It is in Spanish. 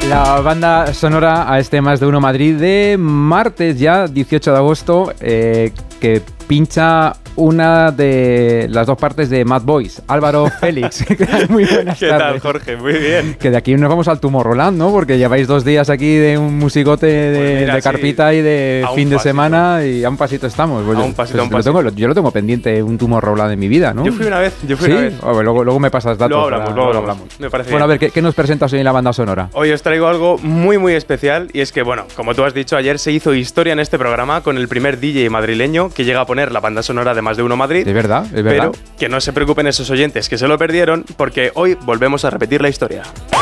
La banda sonora a este Más de Uno Madrid de martes ya, 18 de agosto, que pincha una de las dos partes de Mad Boys, Álvaro Félix. Muy buenas tardes. ¿Qué tal, Jorge? Muy bien. Que de aquí nos vamos al Tomorrowland, ¿no? Porque lleváis 2 días aquí de un musicote de carpita y de fin de semana y a un pasito estamos. Pues a un pasito, pues, a un pasito. Yo lo tengo pendiente, un Tomorrowland en mi vida, ¿no? Yo fui una vez. ¿Sí? Luego me pasas datos. Luego hablamos. Me parece bueno, bien. A ver, ¿qué nos presentas hoy en la banda sonora? Hoy os traigo algo muy, muy especial y es que, bueno, como tú has dicho, ayer se hizo historia en este programa con el primer DJ madrileño que llega a poner la banda sonora de Más de Uno Madrid. Es verdad. Pero que no se preocupen esos oyentes que se lo perdieron, porque hoy volvemos a repetir la historia.